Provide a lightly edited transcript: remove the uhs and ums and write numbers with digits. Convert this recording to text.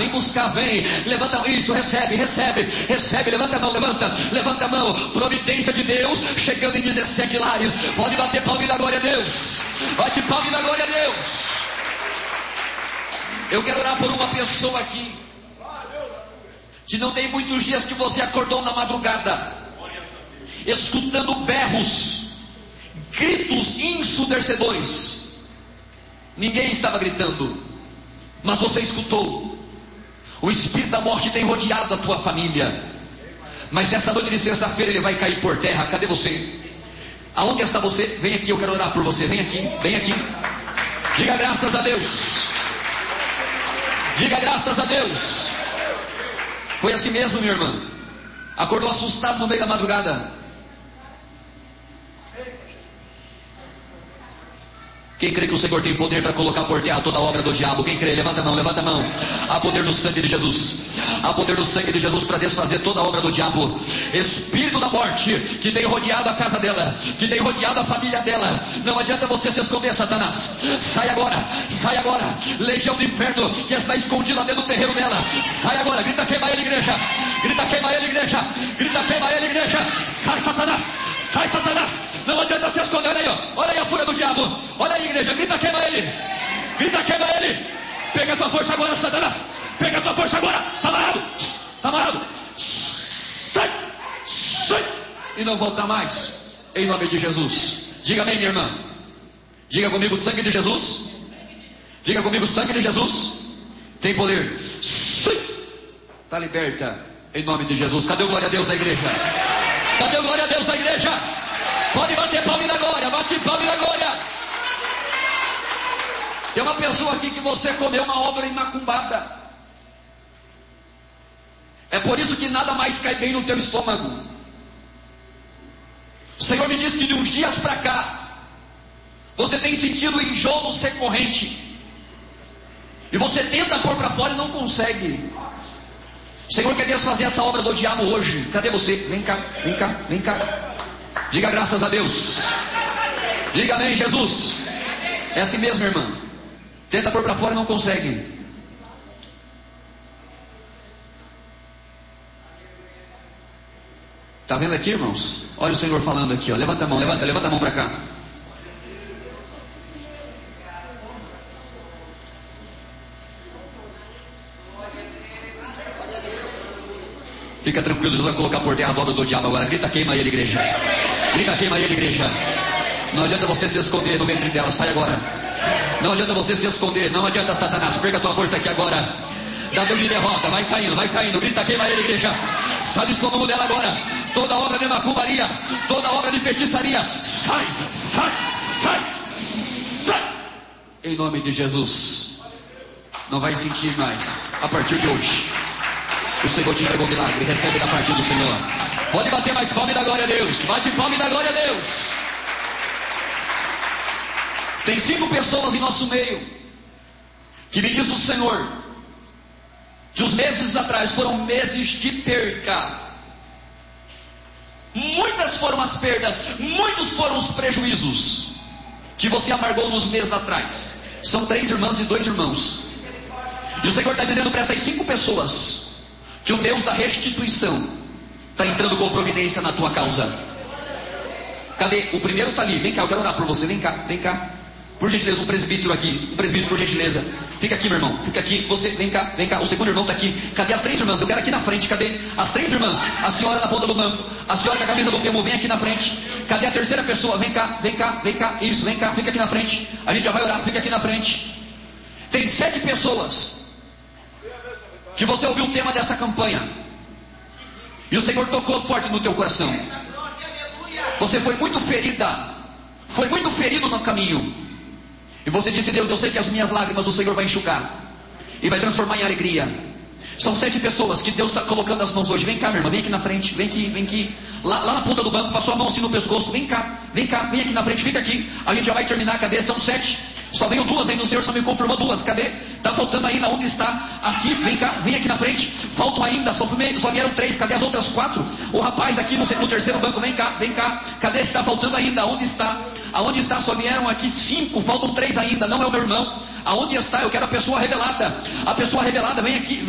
vem buscar, vem. Levanta isso, recebe, levanta a mão. Providência de Deus chegando em 17 lares. Pode bater palma e dar glória a Deus. Bate palma e dá glória a Deus. Eu quero orar por uma pessoa aqui que não tem muitos dias que você acordou na madrugada escutando berros, gritos ensurdecedores. Ninguém estava gritando, mas você escutou. O espírito da morte tem rodeado a tua família, mas nessa noite de sexta-feira ele vai cair por terra. Cadê você? Aonde está você? Vem aqui, eu quero orar por você. Vem aqui. Diga graças a Deus. Diga graças a Deus. Foi assim mesmo, minha irmã. Acordou assustado no meio da madrugada. Quem crê que o Senhor tem poder para colocar por terra toda a obra do diabo? Quem crê? Levanta a mão. Há poder no sangue de Jesus. Há poder no sangue de Jesus para desfazer toda a obra do diabo. Espírito da morte que tem rodeado a casa dela, que tem rodeado a família dela. Não adianta você se esconder, Satanás. Sai agora. Legião do inferno que está escondida dentro do terreiro dela. Sai agora. Grita, queima ele, igreja. Sai, Satanás. Não adianta se esconder. Olha aí a fúria do diabo. Olha aí, igreja. Grita, queima ele. Pega a tua força agora, Satanás. Pega a tua força agora. Tá amarrado. Sai. E não volta mais. Em nome de Jesus. Diga amém, minha irmã. Diga comigo, sangue de Jesus. Diga comigo, sangue de Jesus. Tem poder. Está liberta. Em nome de Jesus. Cadê o glória a Deus da igreja? Pode bater palma na glória. Bate palma na glória. Tem uma pessoa aqui que você comeu uma obra imacumbada. É por isso que nada mais cai bem no teu estômago. O Senhor me disse que de uns dias para cá você tem sentido o enjoo recorrente. E você tenta pôr para fora e não consegue. O Senhor quer desfazer essa obra do diabo hoje. Cadê você? Vem cá. Diga graças a Deus. Diga amém, Jesus. É assim mesmo, irmã. Tenta pôr para fora e não consegue. Está vendo aqui, irmãos? Olha o Senhor falando aqui, ó. Levanta a mão para cá. Fica tranquilo, Deus vai colocar por terra a obra do diabo agora. Grita, queima ele, igreja. Não adianta você se esconder no ventre dela, sai agora. Não adianta você se esconder, não adianta, Satanás. Perca a tua força aqui agora. Dá Deus de derrota, vai caindo. Grita, queima ele, igreja. Sai do estômago dela agora. Toda obra de macumbaria, toda obra de feitiçaria, sai. Em nome de Jesus. Não vai sentir mais a partir de hoje. O Senhor te entregou o milagre, recebe da parte do Senhor. Pode bater mais palma e dar glória a Deus. Bate palma e dá glória a Deus. Tem 5 pessoas em nosso meio que me diz o Senhor que os meses atrás foram meses de perca. Muitas foram as perdas, muitos foram os prejuízos que você amargou nos meses atrás. São 3 irmãs e 2 irmãos. E o Senhor está dizendo para essas 5 pessoas que o Deus da restituição está entrando com providência na tua causa. Cadê? O primeiro está ali. Vem cá, eu quero orar por você. Vem cá. Por gentileza, um presbítero aqui. Um presbítero, por gentileza. Fica aqui, meu irmão. Fica aqui. Você, vem cá. O segundo irmão está aqui. Cadê as 3 irmãs? Eu quero aqui na frente. Cadê as 3 irmãs? A senhora na ponta do banco. A senhora da camisa do Pemo, vem aqui na frente. Cadê a terceira pessoa? Vem cá. Isso, vem cá. Fica aqui na frente. A gente já vai orar. Fica aqui na frente. Tem 7 pessoas que você ouviu o tema dessa campanha. E o Senhor tocou forte no teu coração. Você foi muito ferida. Foi muito ferido no caminho. E você disse, Deus, eu sei que as minhas lágrimas o Senhor vai enxugar. E vai transformar em alegria. São 7 pessoas que Deus está colocando as mãos hoje. Vem cá, minha irmã, vem aqui na frente. Vem aqui. Lá na ponta do banco, passou a mão assim no pescoço. Vem cá, vem aqui na frente, fica aqui. A gente já vai terminar, cadê? São 7. Só veio 2 ainda, o Senhor só me confirmou 2. Cadê? Tá faltando ainda, onde está? Aqui, vem cá, vem aqui na frente. Faltam ainda, só vieram 3. Cadê as outras 4? O rapaz aqui no terceiro banco, vem cá. Cadê? Está faltando ainda, onde está? Aonde está? Só vieram aqui 5, faltam 3 ainda, não é o meu irmão. Aonde está? Eu quero a pessoa revelada. A pessoa revelada, vem aqui.